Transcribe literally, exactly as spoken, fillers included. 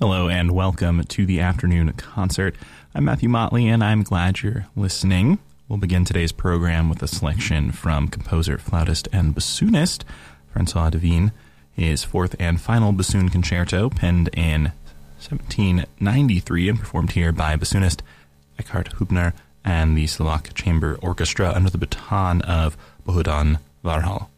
Hello and welcome to the afternoon concert. I'm Matthew Motley and I'm glad you're listening. We'll begin today's program with a selection from composer, flautist, and bassoonist Francois Devine, his fourth and final bassoon concerto, penned in seventeen ninety-three and performed here by bassoonist Eckhard Hübner and the Slovak Chamber Orchestra under the baton of Bohdan Varhal.